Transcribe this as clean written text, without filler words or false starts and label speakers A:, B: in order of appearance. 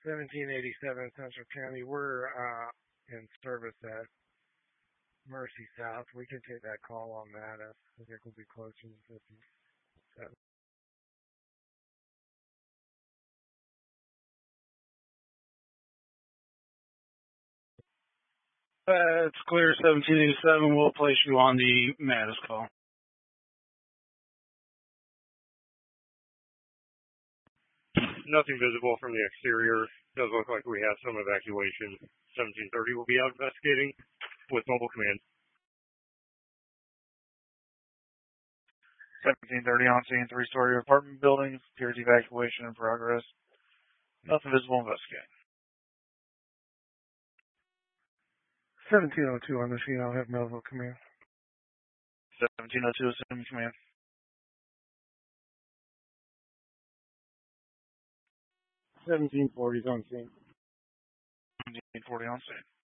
A: 1787 Central County. We're in service at Mercy South. We can take that call on that. I think we'll be closer than 57.
B: It's clear, 1787. We'll place you on the Mattis call.
C: Nothing visible from the exterior. Does look like we have some evacuation. 1730 will be out investigating with mobile command.
B: 1730 on scene, 3-story apartment building. Appears evacuation in progress. Nothing visible, investigating.
A: 1702 on the scene. I'll have mobile command.
B: 1702, assuming command.
A: 1740 on scene.
B: 1740 on scene.